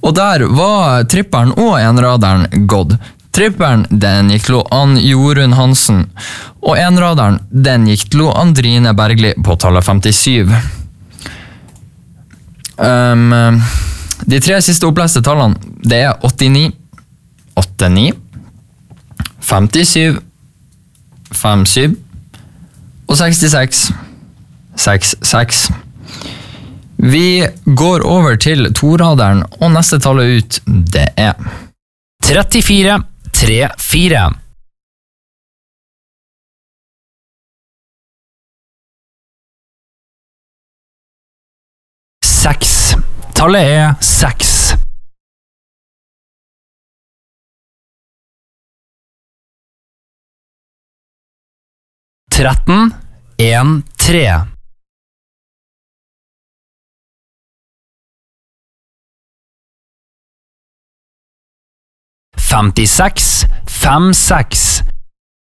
Og der var tripperen og enraderen gått. Tripperen, den gikk til Ann Jorunn Hansen, og enraderen, den gikk til Andrine Bergli på tallet 57. De 3 siste oppleste tallene, det er 89, 89, 57, 57 og 66, 66. Vi går over til toraderen, og neste tallet ut, det er 34, 34. 6. Tallet er 6. 13, 1, 3. 56, 5, 6.